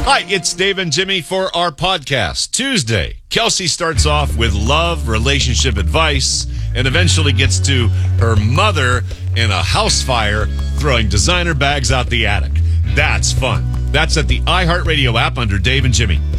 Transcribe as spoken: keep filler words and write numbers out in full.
Hi, it's Dave and Jimmy for our podcast. Tuesday, Kelsey starts off with love, relationship advice, and eventually gets to her mother in a house fire throwing designer bags out the attic. That's fun. That's at the iHeartRadio app under Dave and Jimmy.